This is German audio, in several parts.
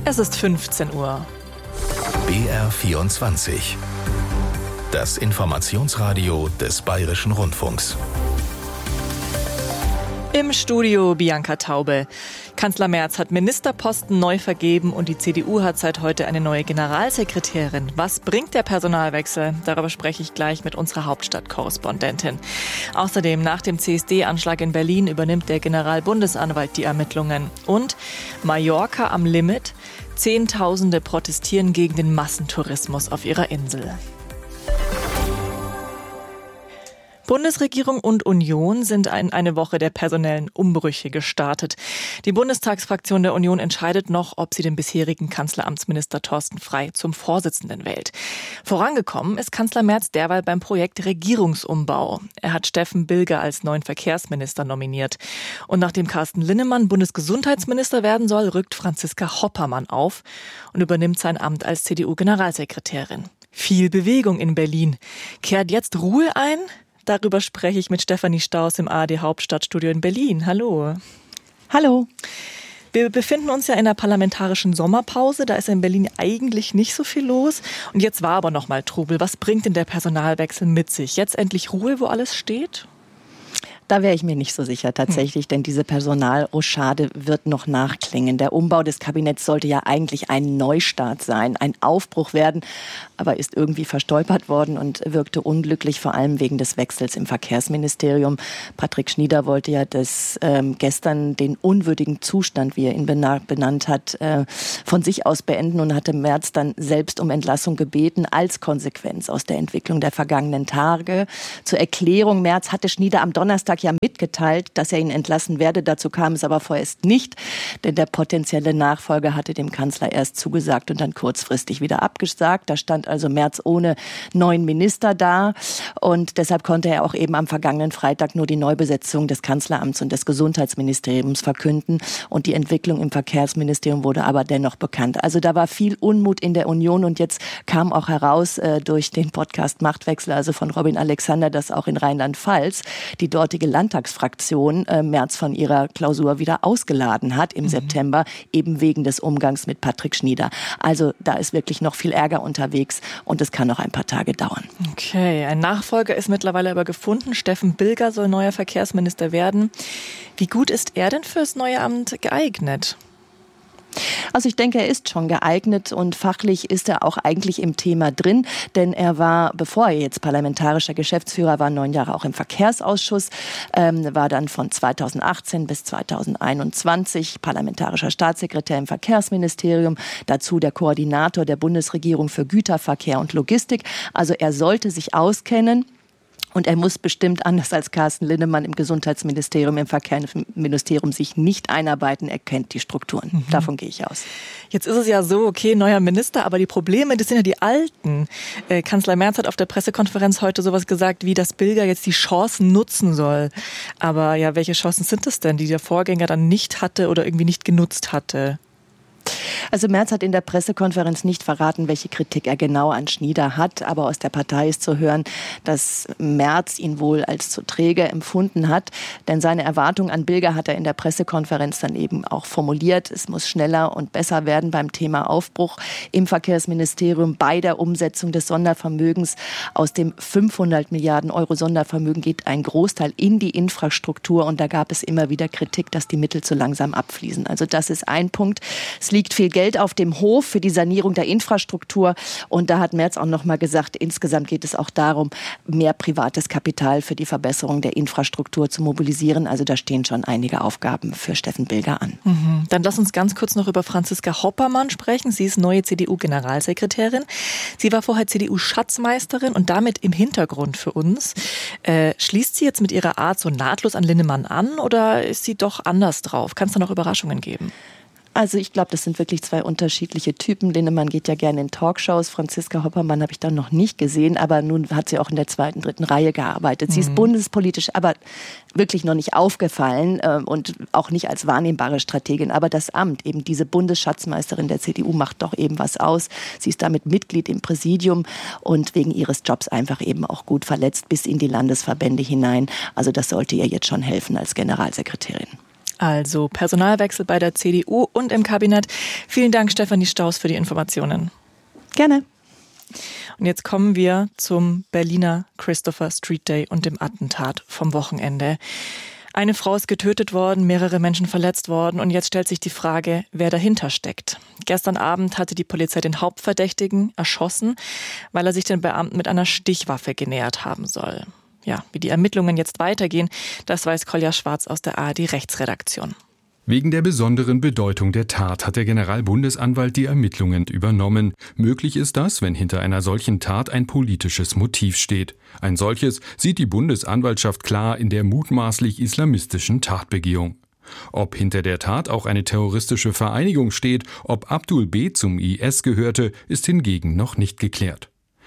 Es ist 15 Uhr. BR24. Das Informationsradio des Bayerischen Rundfunks. Im Studio Bianca Taube. Kanzler Merz hat Ministerposten neu vergeben und die CDU hat seit heute eine neue Generalsekretärin. Was bringt der Personalwechsel? Darüber spreche ich gleich mit unserer Hauptstadtkorrespondentin. Außerdem, nach dem CSD-Anschlag in Berlin übernimmt der Generalbundesanwalt die Ermittlungen. Und Mallorca am Limit. Zehntausende protestieren gegen den Massentourismus auf ihrer Insel. Bundesregierung und Union sind in eine Woche der personellen Umbrüche gestartet. Die Bundestagsfraktion der Union entscheidet noch, ob sie den bisherigen Kanzleramtsminister Thorsten Frey zum Vorsitzenden wählt. Vorangekommen ist Kanzler Merz derweil beim Projekt Regierungsumbau. Er hat Steffen Bilger als neuen Verkehrsminister nominiert. Und nachdem Carsten Linnemann Bundesgesundheitsminister werden soll, rückt Franziska Hoppermann auf und übernimmt sein Amt als CDU-Generalsekretärin. Viel Bewegung in Berlin. Kehrt jetzt Ruhe ein? Darüber spreche ich mit Stefanie Staus im ARD-Hauptstadtstudio in Berlin. Hallo. Hallo. Wir befinden uns ja in der parlamentarischen Sommerpause. Da ist in Berlin eigentlich nicht so viel los. Und jetzt war aber noch mal Trubel. Was bringt denn der Personalwechsel mit sich? Jetzt endlich Ruhe, wo alles steht? Da wäre ich mir nicht so sicher tatsächlich, denn diese Personalrochade wird noch nachklingen. Der Umbau des Kabinetts sollte ja eigentlich ein Neustart sein, ein Aufbruch werden, aber ist irgendwie verstolpert worden und wirkte unglücklich, vor allem wegen des Wechsels im Verkehrsministerium. Patrick Schnieder wollte ja gestern den unwürdigen Zustand, wie er ihn benannt hat, von sich aus beenden und hatte Merz dann selbst um Entlassung gebeten, als Konsequenz aus der Entwicklung der vergangenen Tage. Zur Erklärung, Merz hatte Schnieder am Donnerstag ja mitgeteilt, dass er ihn entlassen werde. Dazu kam es aber vorerst nicht, denn der potenzielle Nachfolger hatte dem Kanzler erst zugesagt und dann kurzfristig wieder abgesagt. Da stand also Merz ohne neuen Minister da und deshalb konnte er auch eben am vergangenen Freitag nur die Neubesetzung des Kanzleramts und des Gesundheitsministeriums verkünden und die Entwicklung im Verkehrsministerium wurde aber dennoch bekannt. Also da war viel Unmut in der Union und jetzt kam auch heraus durch den Podcast Machtwechsel, also von Robin Alexander, dass auch in Rheinland-Pfalz die dortige Landtagsfraktion Merz von ihrer Klausur wieder ausgeladen hat im September, eben wegen des Umgangs mit Patrick Schnieder. Also da ist wirklich noch viel Ärger unterwegs und es kann noch ein paar Tage dauern. Okay, ein Nachfolger ist mittlerweile aber gefunden. Steffen Bilger soll neuer Verkehrsminister werden. Wie gut ist er denn fürs neue Amt geeignet? Also ich denke, er ist schon geeignet und fachlich ist er auch eigentlich im Thema drin, denn er war, bevor er jetzt parlamentarischer Geschäftsführer war, 9 Jahre auch im Verkehrsausschuss, war dann von 2018 bis 2021 parlamentarischer Staatssekretär im Verkehrsministerium, dazu der Koordinator der Bundesregierung für Güterverkehr und Logistik. Also er sollte sich auskennen. Und er muss bestimmt, anders als Carsten Linnemann im Gesundheitsministerium, im Verkehrsministerium, sich nicht einarbeiten. Er kennt die Strukturen. Davon gehe ich aus. Jetzt ist es ja so, okay, neuer Minister, aber die Probleme, das sind ja die alten. Kanzler Merz hat auf der Pressekonferenz heute sowas gesagt, wie dass Bilger jetzt die Chancen nutzen soll. Aber ja, welche Chancen sind es denn, die der Vorgänger dann nicht hatte oder irgendwie nicht genutzt hatte? Also Merz hat in der Pressekonferenz nicht verraten, welche Kritik er genau an Schnieder hat. Aber aus der Partei ist zu hören, dass Merz ihn wohl als zu träge empfunden hat. Denn seine Erwartung an Bilger hat er in der Pressekonferenz dann eben auch formuliert. Es muss schneller und besser werden beim Thema Aufbruch im Verkehrsministerium bei der Umsetzung des Sondervermögens. Aus dem 500 Milliarden Euro Sondervermögen geht ein Großteil in die Infrastruktur. Und da gab es immer wieder Kritik, dass die Mittel zu langsam abfließen. Also das ist ein Punkt. Es liegt viel Geld auf dem Hof für die Sanierung der Infrastruktur. Und da hat Merz auch noch mal gesagt, insgesamt geht es auch darum, mehr privates Kapital für die Verbesserung der Infrastruktur zu mobilisieren. Also da stehen schon einige Aufgaben für Steffen Bilger an. Dann lass uns ganz kurz noch über Franziska Hoppermann sprechen. Sie ist neue CDU-Generalsekretärin. Sie war vorher CDU-Schatzmeisterin und damit im Hintergrund für uns. Schließt sie jetzt mit ihrer Art so nahtlos an Linnemann an oder ist sie doch anders drauf? Kann es da noch Überraschungen geben? Also ich glaube, das sind wirklich zwei unterschiedliche Typen. Linnemann geht ja gerne in Talkshows. Franziska Hoppermann habe ich dann noch nicht gesehen, aber nun hat sie auch in der 2., 3. Reihe gearbeitet. Sie ist bundespolitisch, aber wirklich noch nicht aufgefallen und auch nicht als wahrnehmbare Strategin. Aber das Amt, eben diese Bundesschatzmeisterin der CDU, macht doch eben was aus. Sie ist damit Mitglied im Präsidium und wegen ihres Jobs einfach eben auch gut verletzt bis in die Landesverbände hinein. Also das sollte ihr jetzt schon helfen als Generalsekretärin. Also Personalwechsel bei der CDU und im Kabinett. Vielen Dank, Stefanie Staus, für die Informationen. Gerne. Und jetzt kommen wir zum Berliner Christopher Street Day und dem Attentat vom Wochenende. Eine Frau ist getötet worden, mehrere Menschen verletzt worden und jetzt stellt sich die Frage, wer dahinter steckt. Gestern Abend hatte die Polizei den Hauptverdächtigen erschossen, weil er sich den Beamten mit einer Stichwaffe genähert haben soll. Ja, wie die Ermittlungen jetzt weitergehen, das weiß Kolja Schwarz aus der ARD-Rechtsredaktion. Wegen der besonderen Bedeutung der Tat hat der Generalbundesanwalt die Ermittlungen übernommen. Möglich ist das, wenn hinter einer solchen Tat ein politisches Motiv steht. Ein solches sieht die Bundesanwaltschaft klar in der mutmaßlich islamistischen Tatbegehung. Ob hinter der Tat auch eine terroristische Vereinigung steht, ob Abdul B. zum IS gehörte, ist hingegen noch nicht geklärt.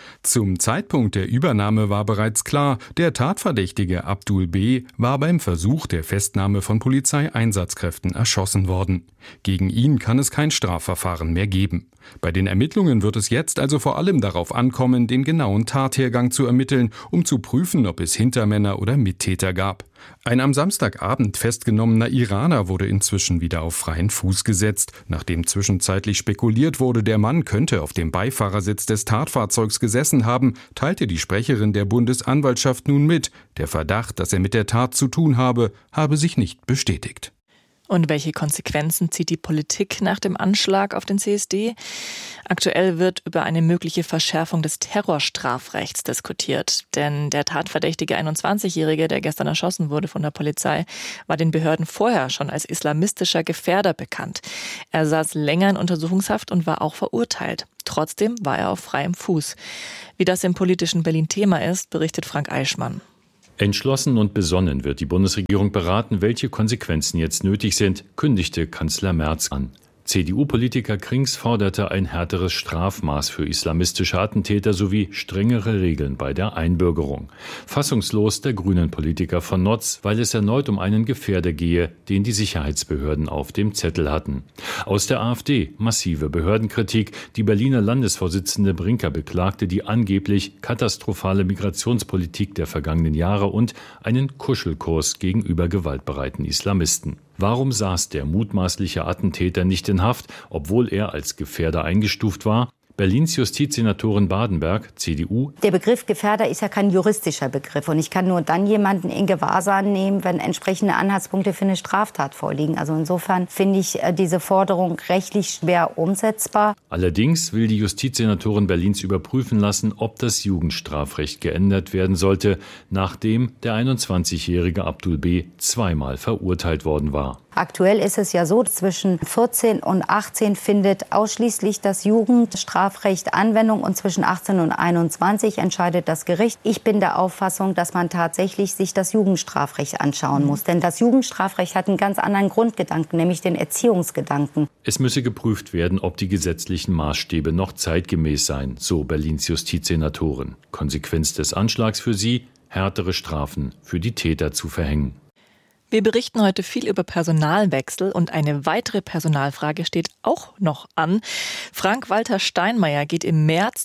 Zum Zeitpunkt der Übernahme war bereits klar, der Tatverdächtige Abdul B. war beim Versuch der Festnahme von Polizeieinsatzkräften erschossen worden. Gegen ihn kann es kein Strafverfahren mehr geben. Bei den Ermittlungen wird es jetzt also vor allem darauf ankommen, den genauen Tathergang zu ermitteln, um zu prüfen, ob es Hintermänner oder Mittäter gab. Ein am Samstagabend festgenommener Iraner wurde inzwischen wieder auf freien Fuß gesetzt. Nachdem zwischenzeitlich spekuliert wurde, der Mann könnte auf dem Beifahrersitz des Tatfahrzeugs gesessen haben, teilte die Sprecherin der Bundesanwaltschaft nun mit, der Verdacht, dass er mit der Tat zu tun habe sich nicht bestätigt. Und welche Konsequenzen zieht die Politik nach dem Anschlag auf den CSD? Aktuell wird über eine mögliche Verschärfung des Terrorstrafrechts diskutiert. Denn der tatverdächtige 21-Jährige, der gestern erschossen wurde von der Polizei, war den Behörden vorher schon als islamistischer Gefährder bekannt. Er saß länger in Untersuchungshaft und war auch verurteilt. Trotzdem war er auf freiem Fuß. Wie das im politischen Berlin Thema ist, berichtet Frank Eichmann. Entschlossen und besonnen wird die Bundesregierung beraten, welche Konsequenzen jetzt nötig sind, kündigte Kanzler Merz an. CDU-Politiker Krings forderte ein härteres Strafmaß für islamistische Attentäter sowie strengere Regeln bei der Einbürgerung. Fassungslos der Grünen-Politiker von Notz, weil es erneut um einen Gefährder gehe, den die Sicherheitsbehörden auf dem Zettel hatten. Aus der AfD massive Behördenkritik. Die Berliner Landesvorsitzende Brinker beklagte die angeblich katastrophale Migrationspolitik der vergangenen Jahre und einen Kuschelkurs gegenüber gewaltbereiten Islamisten. Warum saß der mutmaßliche Attentäter nicht in Haft, obwohl er als Gefährder eingestuft war? Berlins Justizsenatorin Badenberg, CDU. Der Begriff Gefährder ist ja kein juristischer Begriff. Und ich kann nur dann jemanden in Gewahrsam nehmen, wenn entsprechende Anhaltspunkte für eine Straftat vorliegen. Also insofern finde ich diese Forderung rechtlich schwer umsetzbar. Allerdings will die Justizsenatorin Berlins überprüfen lassen, ob das Jugendstrafrecht geändert werden sollte, nachdem der 21-jährige Abdul B. zweimal verurteilt worden war. Aktuell ist es ja so, zwischen 14 und 18 findet ausschließlich das Jugendstrafrecht Anwendung und zwischen 18 und 21 entscheidet das Gericht. Ich bin der Auffassung, dass man tatsächlich sich das Jugendstrafrecht anschauen muss. Denn das Jugendstrafrecht hat einen ganz anderen Grundgedanken, nämlich den Erziehungsgedanken. Es müsse geprüft werden, ob die gesetzlichen Maßstäbe noch zeitgemäß seien, so Berlins Justizsenatorin. Konsequenz des Anschlags für sie, härtere Strafen für die Täter zu verhängen. Wir berichten heute viel über Personalwechsel und eine weitere Personalfrage steht auch noch an. Frank-Walter Steinmeier geht im März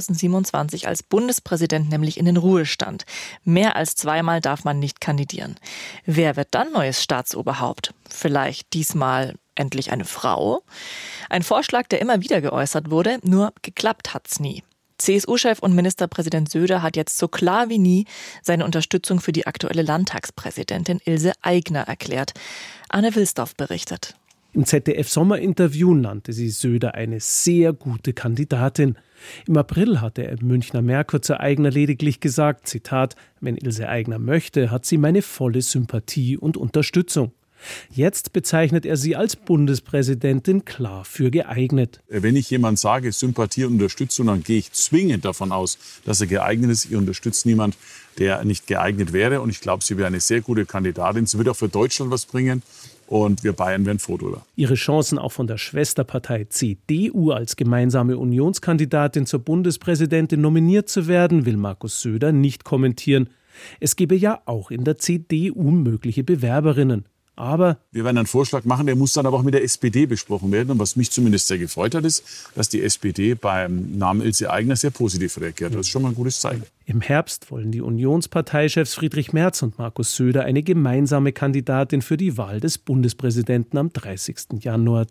2027 als Bundespräsident nämlich in den Ruhestand. Mehr als zweimal darf man nicht kandidieren. Wer wird dann neues Staatsoberhaupt? Vielleicht diesmal endlich eine Frau? Ein Vorschlag, der immer wieder geäußert wurde, nur geklappt hat's nie. CSU-Chef und Ministerpräsident Söder hat jetzt so klar wie nie seine Unterstützung für die aktuelle Landtagspräsidentin Ilse Aigner erklärt. Anne Wilsdorf berichtet. Im ZDF-Sommerinterview nannte sie Söder eine sehr gute Kandidatin. Im April hatte er im Münchner Merkur zur Aigner lediglich gesagt, Zitat, wenn Ilse Aigner möchte, hat sie meine volle Sympathie und Unterstützung. Jetzt bezeichnet er sie als Bundespräsidentin klar für geeignet. Wenn ich jemand sage, Sympathie und Unterstützung, dann gehe ich zwingend davon aus, dass er geeignet ist. Ich unterstütze niemand, der nicht geeignet wäre. Und ich glaube, sie wäre eine sehr gute Kandidatin. Sie wird auch für Deutschland was bringen. Und wir Bayern wären froh drüber. Ihre Chancen auch von der Schwesterpartei CDU als gemeinsame Unionskandidatin zur Bundespräsidentin nominiert zu werden, will Markus Söder nicht kommentieren. Es gebe ja auch in der CDU mögliche Bewerberinnen. Aber wir werden einen Vorschlag machen, der muss dann aber auch mit der SPD besprochen werden. Und was mich zumindest sehr gefreut hat, ist, dass die SPD beim Namen Ilse Aigner sehr positiv reagiert. Das ist schon mal ein gutes Zeichen. Im Herbst wollen die Unionsparteichefs Friedrich Merz und Markus Söder eine gemeinsame Kandidatin für die Wahl des Bundespräsidenten am 30. Januar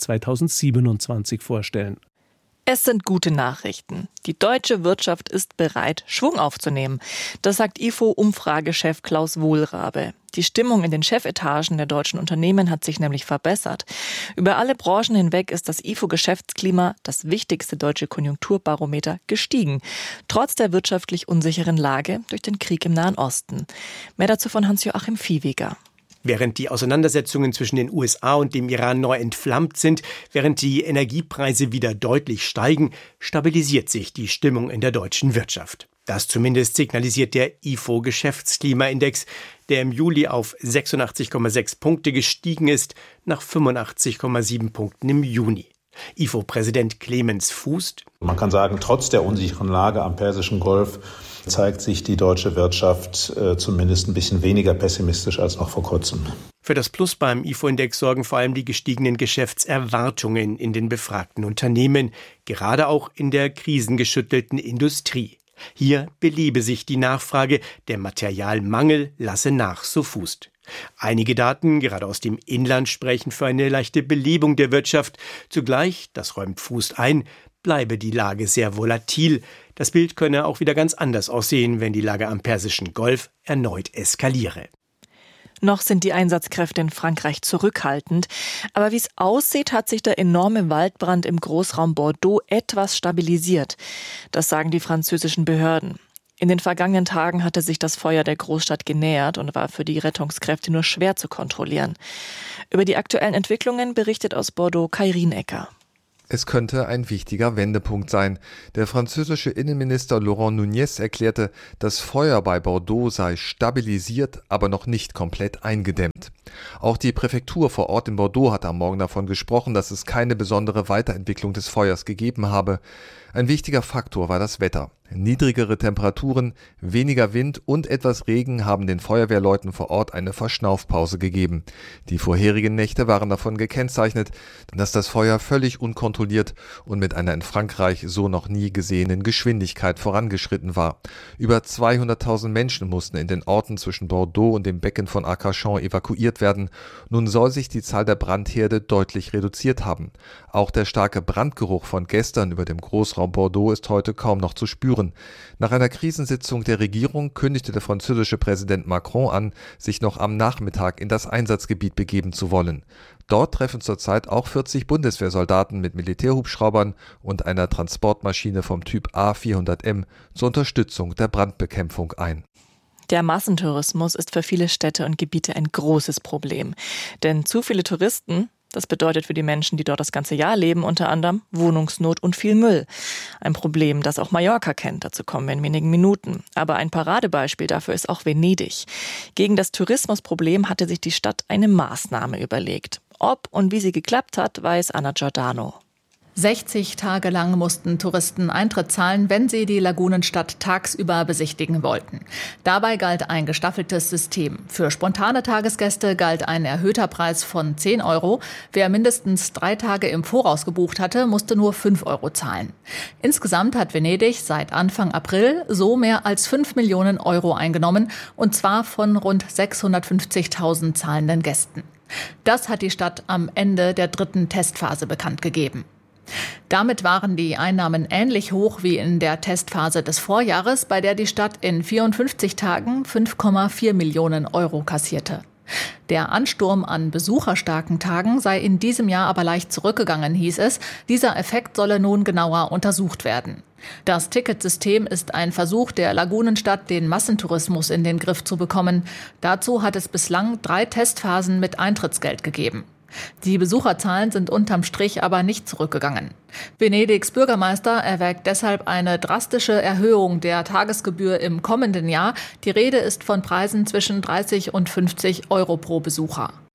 2027 vorstellen. Es sind gute Nachrichten. Die deutsche Wirtschaft ist bereit, Schwung aufzunehmen. Das sagt IFO-Umfragechef Klaus Wohlrabe. Die Stimmung in den Chefetagen der deutschen Unternehmen hat sich nämlich verbessert. Über alle Branchen hinweg ist das IFO-Geschäftsklima, das wichtigste deutsche Konjunkturbarometer, gestiegen. Trotz der wirtschaftlich unsicheren Lage durch den Krieg im Nahen Osten. Mehr dazu von Hans-Joachim Viehweger. Während die Auseinandersetzungen zwischen den USA und dem Iran neu entflammt sind, während die Energiepreise wieder deutlich steigen, stabilisiert sich die Stimmung in der deutschen Wirtschaft. Das zumindest signalisiert der IFO-Geschäftsklimaindex, der im Juli auf 86,6 Punkte gestiegen ist, nach 85,7 Punkten im Juni. IFO-Präsident Clemens Fußt: Man kann sagen, trotz der unsicheren Lage am Persischen Golf zeigt sich die deutsche Wirtschaft zumindest ein bisschen weniger pessimistisch als noch vor kurzem. Für das Plus beim IFO-Index sorgen vor allem die gestiegenen Geschäftserwartungen in den befragten Unternehmen, gerade auch in der krisengeschüttelten Industrie. Hier belebe sich die Nachfrage, der Materialmangel lasse nach, so Fußt. Einige Daten, gerade aus dem Inland, sprechen für eine leichte Belebung der Wirtschaft. Zugleich, das räumt Fußt ein, bleibe die Lage sehr volatil. Das Bild könne auch wieder ganz anders aussehen, wenn die Lage am Persischen Golf erneut eskaliere. Noch sind die Einsatzkräfte in Frankreich zurückhaltend. Aber wie es aussieht, hat sich der enorme Waldbrand im Großraum Bordeaux etwas stabilisiert. Das sagen die französischen Behörden. In den vergangenen Tagen hatte sich das Feuer der Großstadt genähert und war für die Rettungskräfte nur schwer zu kontrollieren. Über die aktuellen Entwicklungen berichtet aus Bordeaux Kai Rienecker. Es könnte ein wichtiger Wendepunkt sein. Der französische Innenminister Laurent Nunez erklärte, das Feuer bei Bordeaux sei stabilisiert, aber noch nicht komplett eingedämmt. Auch die Präfektur vor Ort in Bordeaux hat am Morgen davon gesprochen, dass es keine besondere Weiterentwicklung des Feuers gegeben habe. Ein wichtiger Faktor war das Wetter. Niedrigere Temperaturen, weniger Wind und etwas Regen haben den Feuerwehrleuten vor Ort eine Verschnaufpause gegeben. Die vorherigen Nächte waren davon gekennzeichnet, dass das Feuer völlig unkontrolliert und mit einer in Frankreich so noch nie gesehenen Geschwindigkeit vorangeschritten war. Über 200.000 Menschen mussten in den Orten zwischen Bordeaux und dem Becken von Arcachon evakuiert werden. Nun soll sich die Zahl der Brandherde deutlich reduziert haben. Auch der starke Brandgeruch von gestern über dem Großraum Bordeaux ist heute kaum noch zu spüren. Nach einer Krisensitzung der Regierung kündigte der französische Präsident Macron an, sich noch am Nachmittag in das Einsatzgebiet begeben zu wollen. Dort treffen zurzeit auch 40 Bundeswehrsoldaten mit Militärhubschraubern und einer Transportmaschine vom Typ A400M zur Unterstützung der Brandbekämpfung ein. Der Massentourismus ist für viele Städte und Gebiete ein großes Problem. Denn zu viele Touristen, das bedeutet für die Menschen, die dort das ganze Jahr leben, unter anderem Wohnungsnot und viel Müll. Ein Problem, das auch Mallorca kennt, dazu kommen wir in wenigen Minuten. Aber ein Paradebeispiel dafür ist auch Venedig. Gegen das Tourismusproblem hatte sich die Stadt eine Maßnahme überlegt. Ob und wie sie geklappt hat, weiß Anna Giordano. 60 Tage lang mussten Touristen Eintritt zahlen, wenn sie die Lagunenstadt tagsüber besichtigen wollten. Dabei galt ein gestaffeltes System. Für spontane Tagesgäste galt ein erhöhter Preis von 10 €. Wer mindestens 3 Tage im Voraus gebucht hatte, musste nur 5 € zahlen. Insgesamt hat Venedig seit Anfang April so mehr als 5 Millionen € eingenommen, und zwar von rund 650.000 zahlenden Gästen. Das hat die Stadt am Ende der 3. Testphase bekannt gegeben. Damit waren die Einnahmen ähnlich hoch wie in der Testphase des Vorjahres, bei der die Stadt in 54 Tagen 5,4 Millionen € kassierte. Der Ansturm an besucherstarken Tagen sei in diesem Jahr aber leicht zurückgegangen, hieß es. Dieser Effekt solle nun genauer untersucht werden. Das Ticketsystem ist ein Versuch der Lagunenstadt, den Massentourismus in den Griff zu bekommen. Dazu hat es bislang 3 Testphasen mit Eintrittsgeld gegeben. Die Besucherzahlen sind unterm Strich aber nicht zurückgegangen. Venedigs Bürgermeister erwägt deshalb eine drastische Erhöhung der Tagesgebühr im kommenden Jahr. Die Rede ist von Preisen zwischen 30 und 50 € pro Besucher.